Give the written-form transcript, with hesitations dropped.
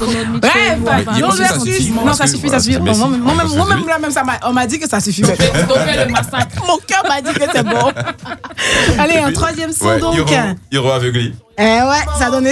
Non, ça suffit. Moi-même, on m'a dit que ça suffit. Le massacre. Mon cœur m'a dit que c'est bon. Allez, un troisième son donc. Hiro aveuglé. Ouais, ça donne